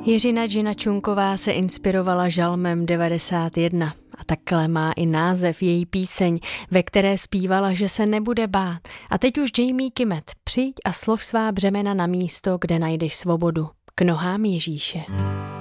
Jiřina Gina Čunková se inspirovala žalmem 91 a takhle má i název její píseň, ve které zpívala, že se nebude bát. A teď už Jamie Kimet, přijď a slož svá břemena na místo, kde najdeš svobodu, k nohám Ježíše.